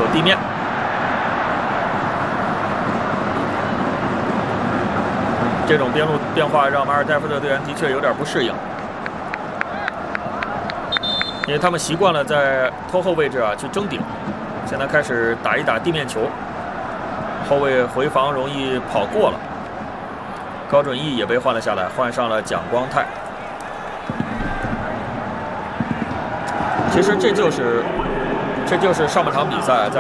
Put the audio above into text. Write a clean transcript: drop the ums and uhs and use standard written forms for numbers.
地面。这种边路变化让马尔代夫的队员的确有点不适应，因为他们习惯了在拖后位置去争顶，现在开始打一打地面球，后卫回防容易跑过了。高准翼也被换了下来，换上了蒋光太。其实这就是上半场比赛在